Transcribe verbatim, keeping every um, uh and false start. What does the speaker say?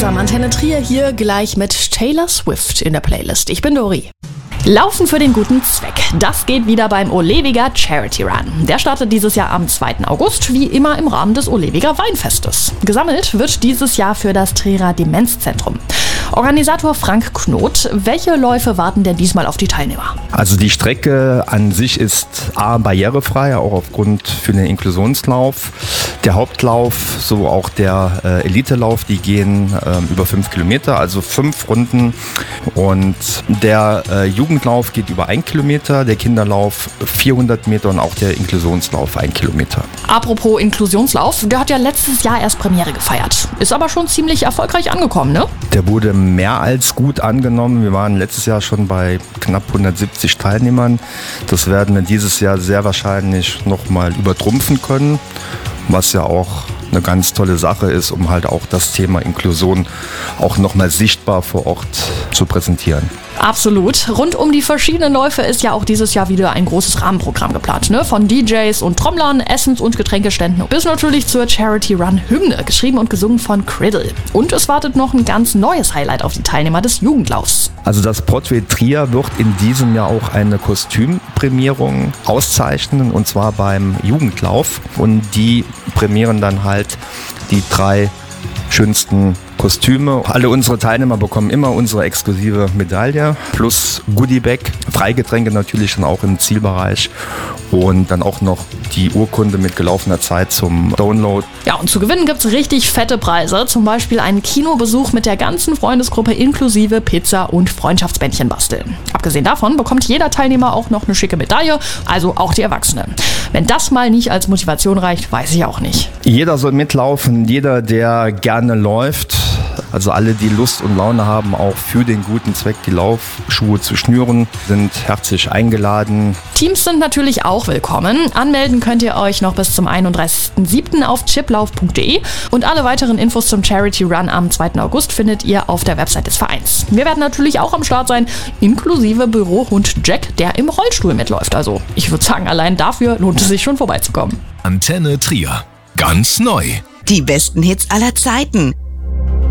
gemeinsam. Antenne Trier hier gleich mit Taylor Swift in der Playlist. Ich bin Dori. Laufen für den guten Zweck. Das geht wieder beim Olewiger Charity Run. Der startet dieses Jahr am zweiten August, wie immer im Rahmen des Olewiger Weinfestes. Gesammelt wird dieses Jahr für das Trierer Demenzzentrum. Organisator Frank Knoth, welche Läufe warten denn diesmal auf die Teilnehmer? Also die Strecke an sich ist A, barrierefrei, auch aufgrund für den Inklusionslauf. Der Hauptlauf, so auch der äh, Elitelauf, die gehen äh, über fünf Kilometer, also fünf Runden. Und der äh, Jugendlauf geht über ein Kilometer, der Kinderlauf vierhundert Meter und auch der Inklusionslauf ein Kilometer. Apropos Inklusionslauf, der hat ja letztes Jahr erst Premiere gefeiert. Ist aber schon ziemlich erfolgreich angekommen, ne? Der wurde mehr als gut angenommen. Wir waren letztes Jahr schon bei knapp hundertsiebzig Teilnehmern. Das werden wir dieses Jahr sehr wahrscheinlich nochmal übertrumpfen können, was ja auch eine ganz tolle Sache ist, um halt auch das Thema Inklusion auch nochmal sichtbar vor Ort zu präsentieren. Absolut. Rund um die verschiedenen Läufe ist ja auch dieses Jahr wieder ein großes Rahmenprogramm geplant, ne? Von D Js und Trommlern, Essens- und Getränkeständen bis natürlich zur Charity Run Hymne, geschrieben und gesungen von Criddle. Und es wartet noch ein ganz neues Highlight auf die Teilnehmer des Jugendlaufs. Also das Portrait Trier wird in diesem Jahr auch eine Kostümprämierung auszeichnen, und zwar beim Jugendlauf. Und die prämieren dann halt die drei schönsten Kostüme. Alle unsere Teilnehmer bekommen immer unsere exklusive Medaille plus Goodiebag, Freigetränke natürlich dann auch im Zielbereich und dann auch noch die Urkunde mit gelaufener Zeit zum Download. Ja, und zu gewinnen gibt's richtig fette Preise, zum Beispiel einen Kinobesuch mit der ganzen Freundesgruppe inklusive Pizza und Freundschaftsbändchen basteln. Abgesehen davon bekommt jeder Teilnehmer auch noch eine schicke Medaille, also auch die Erwachsenen. Wenn das mal nicht als Motivation reicht, weiß ich auch nicht. Jeder soll mitlaufen, jeder, der gerne läuft. Also alle, die Lust und Laune haben, auch für den guten Zweck die Laufschuhe zu schnüren, sind herzlich eingeladen. Teams sind natürlich auch willkommen. Anmelden könnt ihr euch noch bis zum einunddreißigsten siebten auf chiplauf punkt de und alle weiteren Infos zum Charity Run am zweiten August findet ihr auf der Website des Vereins. Wir werden natürlich auch am Start sein, inklusive Bürohund Jack, der im Rollstuhl mitläuft. Also ich würde sagen, allein dafür lohnt es sich schon vorbeizukommen. Antenne Trier. Ganz neu. Die besten Hits aller Zeiten.